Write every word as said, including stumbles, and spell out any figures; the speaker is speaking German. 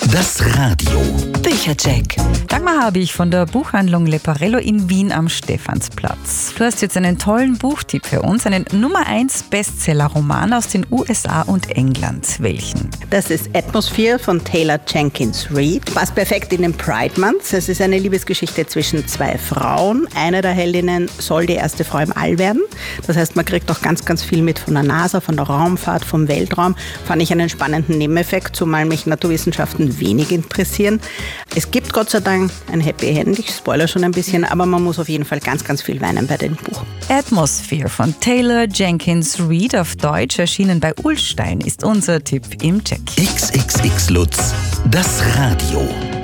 Das Radio. Büchercheck. Dagmar habe ich von der Buchhandlung Leporello in Wien am Stephansplatz. Du hast jetzt einen tollen Buchtipp für uns, einen Nummer eins Bestseller-Roman aus den U S A und England. Welchen? Das ist Atmosphere von Taylor Jenkins Reid. Passt perfekt in den Pride Month. Es ist eine Liebesgeschichte zwischen zwei Frauen. Eine der Heldinnen soll die erste Frau im All werden. Das heißt, man kriegt auch ganz, ganz viel mit von der NASA, von der Raumfahrt, vom Weltraum. Fand ich einen spannenden Nebeneffekt, zumal mich Naturwissenschaften wenig interessieren. Es gibt Gott sei Dank ein Happy End. Ich spoilere schon ein bisschen, aber man muss auf jeden Fall ganz, ganz viel weinen bei dem Buch. Atmosphere von Taylor Jenkins Reid, auf Deutsch erschienen bei Ullstein, ist unser Tipp im Check. X X X Lutz. Das Radio.